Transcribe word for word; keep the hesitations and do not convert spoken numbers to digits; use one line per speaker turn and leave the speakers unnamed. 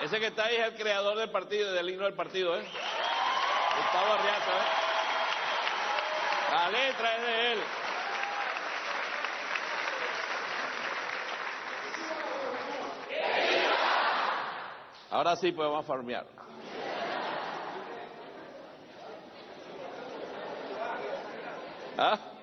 Ese que está ahí es el creador del partido, del himno del partido, ¿eh? Gustavo Arriaza, ¿eh? La letra es de él. Ahora sí podemos farmear. ¿Ah?